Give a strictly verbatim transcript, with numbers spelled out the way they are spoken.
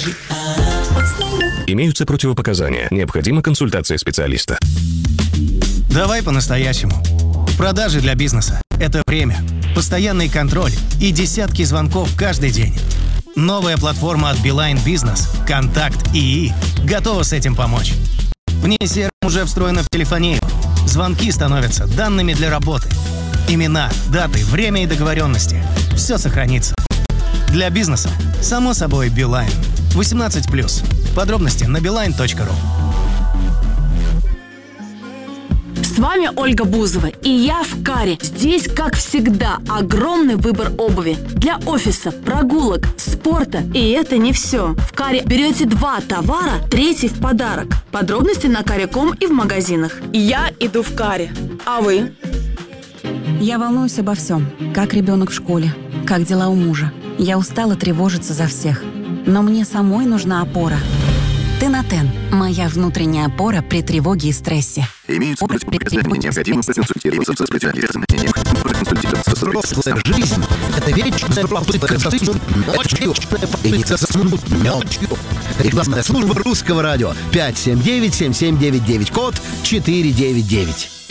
Имеются противопоказания. Необходима консультация специалиста. Давай по-настоящему. Продажи для бизнеса – это время, постоянный контроль и десятки звонков каждый день. Новая платформа от Билайн Бизнес «Контакт ИИ» готова с этим помочь. В ней си ар эм уже встроено в телефонию. Звонки становятся данными для работы. Имена, даты, время и договоренности – все сохранится. Для бизнеса, само собой, Билайн. восемнадцать плюс. Подробности на билайн точка ру. С вами Ольга Бузова, и я в Каре. Здесь, как всегда, огромный выбор обуви для офиса, прогулок, спорта. И это не все. В Каре берете два товара, третий в подарок. Подробности на каре точка ком и в магазинах. Я иду в Каре. А вы? Я волнуюсь обо всем. Как ребенок в школе, как дела у мужа. Я устала тревожиться за всех. Но мне самой нужна опора. Тенатен – моя внутренняя опора при тревоге и стрессе. Имеются противопоказания, необходимо проконсультироваться со специалистом. Необходимо проконсультироваться со взрослая жизнь – это вечная попытка заснуть ночью и не заснуть ночью. Рекламная служба Русского радио. пять семь девять семь семь девять девять, код четыре девять девять.